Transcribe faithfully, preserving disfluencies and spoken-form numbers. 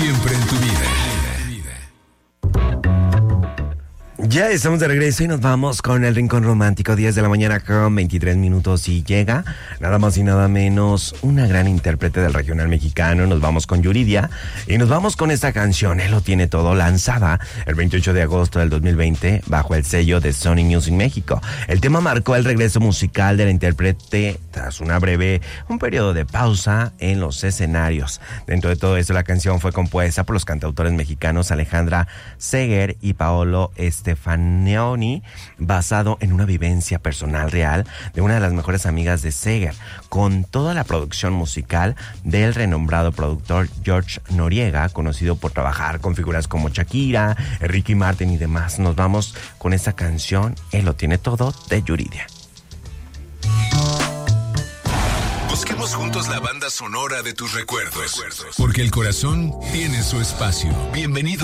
siempre en tu vida. Ya estamos de regreso y nos vamos con el Rincón Romántico, diez de la mañana con veintitrés minutos, y llega nada más y nada menos una gran intérprete del regional mexicano. Nos vamos con Yuridia y nos vamos con esta canción, Él lo tiene todo, lanzada el veintiocho de agosto del dos mil veinte bajo el sello de Sony Music México. El tema marcó el regreso musical de la intérprete tras una breve, un periodo de pausa en los escenarios. Dentro de todo esto, la canción fue compuesta por los cantautores mexicanos Alejandra Seger y Paolo Stefanioni, basado en una vivencia personal real de una de las mejores amigas de Seger, con toda la producción musical del renombrado productor George Noriega, conocido por trabajar con figuras como Shakira, Ricky Martin y demás. Nos vamos con esta canción, Él lo tiene todo, de Yuridia. Busquemos juntos la banda sonora de tus recuerdos, porque el corazón tiene su espacio. Bienvenido